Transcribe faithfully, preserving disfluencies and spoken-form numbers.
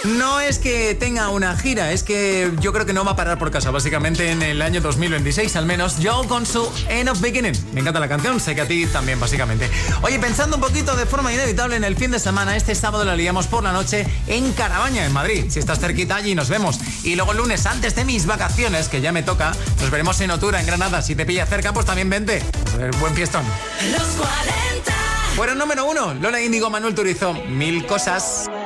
No es que tenga una gira, es que yo creo que no va a parar por casa, básicamente en el año dos mil veintiséis, al menos. Joel con su End of Beginning. Me encanta la canción, sé que a ti también, básicamente. Oye, pensando un poquito de forma inevitable en el fin de semana, este sábado la liamos por la noche en Carabaña, en Madrid. Si estás cerquita, allí nos vemos. Y luego el lunes, antes de mis vacaciones, que ya me toca, nos veremos en Otura, en Granada. Si te pilla cerca, pues también vente. Buen fiestón. Los cuarenta. Fueron número uno, Lola Índigo, Manuel Turizo, Mil Cosas.